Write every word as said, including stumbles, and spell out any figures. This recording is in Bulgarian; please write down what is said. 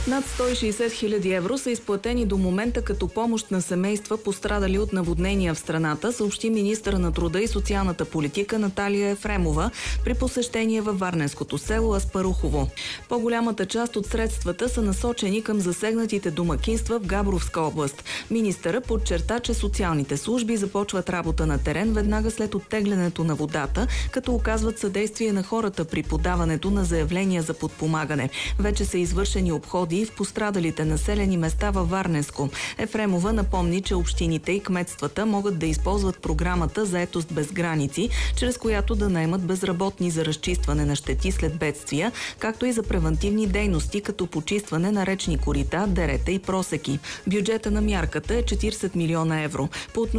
Над сто и шейсет хиляди евро са изплатени до момента като помощ на семейства, пострадали от наводнения в страната, съобщи министъра на труда и социалната политика Наталия Ефремова при посещение във варненското село Аспарухово. По-голямата част от средствата са насочени към засегнатите домакинства в Габровска област. Министъра подчерта, че социалните служби започват работа на терен веднага след оттеглянето на водата, като оказват съдействие на хората при подаването на заявления за подпомагане. Вече са извършени обходи в пострадалите населени места във Варненско. Ефремова напомни, че общините и кметствата могат да използват програмата Заетост без граници, чрез която да наемат безработни за разчистване на щети след бедствия, както и за превантивни дейности, като почистване на речни корита, дерета и просеки. Бюджета на мярката е четирийсет милиона евро. По